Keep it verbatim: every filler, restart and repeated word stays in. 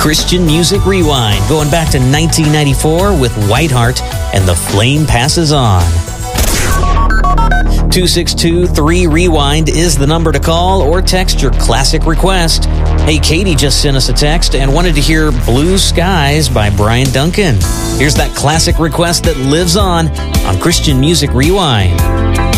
Christian Music Rewind, going back to nineteen ninety-four with Whiteheart and The Flame Passes On. two six two three rewind is the number to call, or text your classic request. Hey, Katie just sent us a text and wanted to hear Blue Skies by Brian Duncan. Here's that classic request that lives on on Christian Music Rewind.